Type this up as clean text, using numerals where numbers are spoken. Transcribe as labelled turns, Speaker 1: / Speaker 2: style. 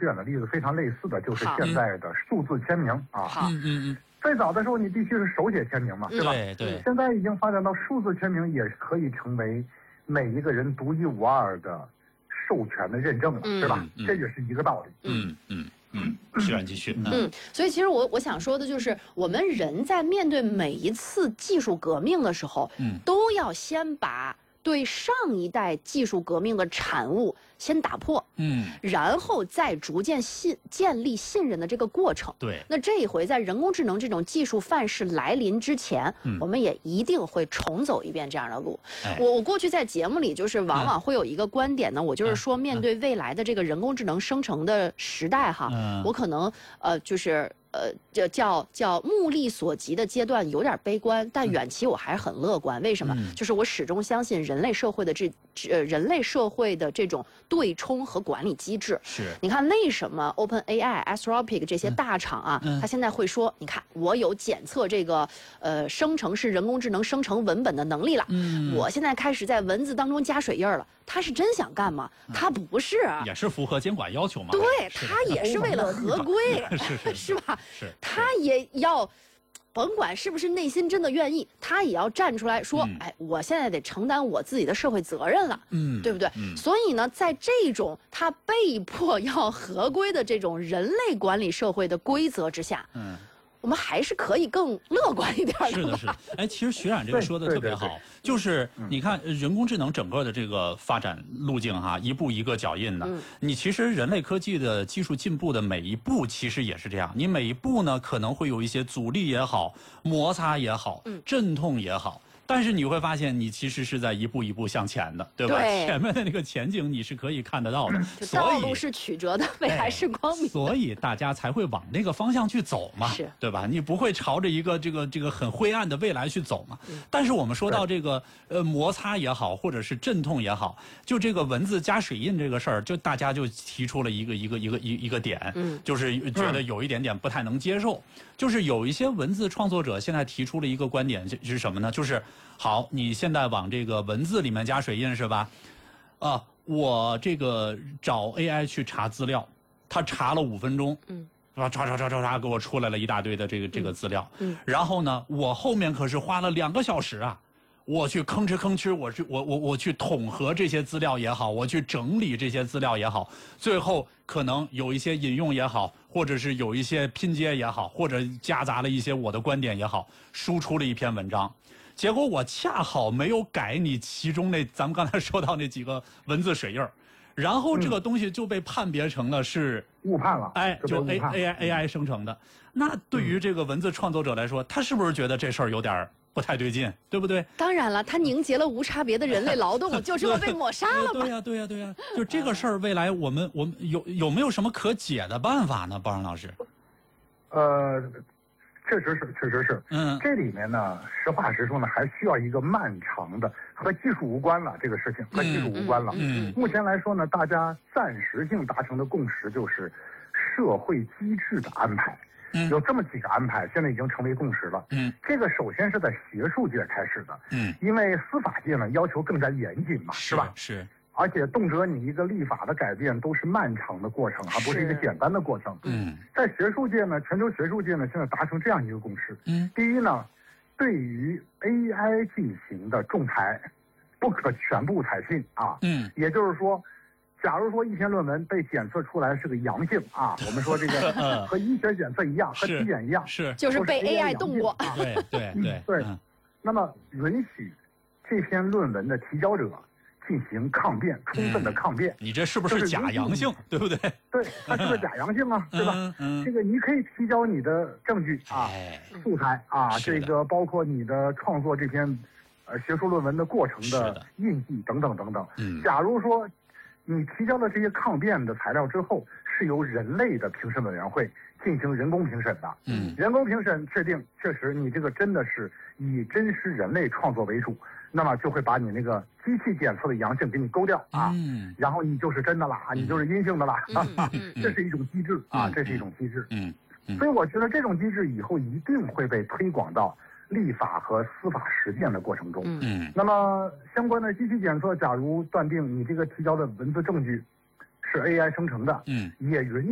Speaker 1: 推演的例子非常类似的，就是现在的数字签名啊。最早的时候你必须是手写签名嘛，对吧？
Speaker 2: 对。
Speaker 1: 现在已经发展到数字签名也可以成为每一个人独一无二的授权的认证了，对吧？这也是一个道理。
Speaker 2: 徐然继续。
Speaker 3: 所以其实我想说的就是，我们人在面对每一次技术革命的时候，都要先把对上一代技术革命的产物先打破，然后再逐渐建立信任的这个过程。
Speaker 2: 对，
Speaker 3: 那这一回在人工智能这种技术范式来临之前，我们也一定会重走一遍这样的路。我过去在节目里就是往往会有一个观点呢，我就是说面对未来的这个人工智能生成的时代哈，我可能就是叫目力所及的阶段有点悲观，但远期我还是很乐观。为什么？就是我始终相信人类社会的这种对冲和管理机制。
Speaker 2: 是，
Speaker 3: 你看为什么 OpenAI、Anthropic 这些大厂啊，他现在会说，你看我有检测这个生成式人工智能生成文本的能力了，我现在开始在文字当中加水印了。他是真想干吗？他不是，
Speaker 2: 也是符合监管要求嘛。
Speaker 3: 对，他也是为了合规，是吧？
Speaker 2: 是，
Speaker 3: 他也要。甭管是不是内心真的愿意，他也要站出来说：“哎，我现在得承担我自己的社会责任了，对不对？”所以呢，在这种他被迫要合规的这种人类管理社会的规则之下，我们还是可以更乐观一点的。
Speaker 2: 是的，是的。哎，其实徐冉这个说的特别好，就是你看人工智能整个的这个发展路径哈，一步一个脚印的。你其实人类科技的技术进步的每一步，其实也是这样。你每一步呢，可能会有一些阻力也好，摩擦也好，阵痛也好。但是你会发现，你其实是在一步一步向前的，对吧？
Speaker 3: 对，
Speaker 2: 前面的那个前景你是可以看得到的。
Speaker 3: 道路是曲折的，未来是光明的。
Speaker 2: 所以大家才会往那个方向去走嘛，对吧？你不会朝着一个这个很灰暗的未来去走嘛。但是我们说到这个摩擦也好，或者是阵痛也好，就这个文字加水印这个事儿，就大家就提出了一个点，就是觉得有一点点不太能接受。就是有一些文字创作者现在提出了一个观点是什么呢？就是好，你现在往这个文字里面加水印是吧？我这个找 AI 去查资料，他查了5分钟，查给我出来了一大堆的这个资料，然后呢，我后面可是花了2个小时啊。我去吭哧，我去统合这些资料也好，我去整理这些资料也好，最后可能有一些引用也好，或者是有一些拼接也好，或者夹杂了一些我的观点也好，输出了一篇文章，结果我恰好没有改你其中咱们刚才说到那几个文字水印儿，然后这个东西就被判别成了是
Speaker 1: 误判了，
Speaker 2: 哎，就 AI 生成的。那对于这个文字创作者来说，他是不是觉得这事儿有点不太对劲，对不对？
Speaker 3: 当然了，他凝结了无差别的人类劳动，就这么被抹杀了
Speaker 2: 吗？对呀，就这个事儿，未来我们有没有什么可解的办法呢？包然老师？
Speaker 1: 确实是。这里面呢，实话实说呢，还需要一个漫长的和技术无关了，这个事情和技术无关了。目前来说呢，大家暂时性达成的共识就是社会机制的安排。有这么几个安排，现在已经成为共识了。这个首先是在学术界开始的。因为司法界呢要求更加严谨嘛，是吧？
Speaker 2: 是。
Speaker 1: 而且动辄你一个立法的改变都是漫长的过程，而不是一个简单的过程。在学术界呢，全球学术界呢现在达成这样一个共识。第一呢，对于 AI 进行的仲裁，不可全部采信啊。也就是说。假如说一篇论文被检测出来是个阳性啊，我们说这个和医学检测一样，和体检一样，
Speaker 3: 就是被 AI 动过。
Speaker 1: 对。那么允许这篇论文的提交者进行抗辩，充分的抗辩。
Speaker 2: 你这是不是假阳性，对不对？
Speaker 1: 对，它是个假阳性啊，对吧？这个你可以提交你的证据啊、素材啊，这个包括你的创作这篇学术论文的过程的印记等等等等。假如说你提交了这些抗辩的材料之后，是由人类的评审委员会进行人工评审的。人工评审确定确实你这个真的是以真实人类创作为主，那么就会把你那个机器检测的阳性给你勾掉啊，然后你就是真的了啊，你就是阴性的了。这是一种机制啊，这是一种机制。所以我觉得这种机制以后一定会被推广到立法和司法实践的过程中。那么相关的机器检测，假如断定你这个提交的文字证据是 AI 生成的，也允